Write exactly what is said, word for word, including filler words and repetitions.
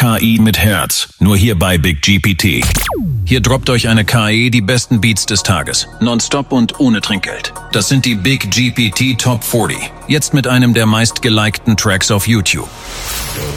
K I mit Herz, nur hier bei Big G P T. Hier droppt euch eine K I die besten Beats des Tages, nonstop und ohne Trinkgeld. Das sind die Big G P T Top vierzig, jetzt mit einem der meistgelikten Tracks auf YouTube.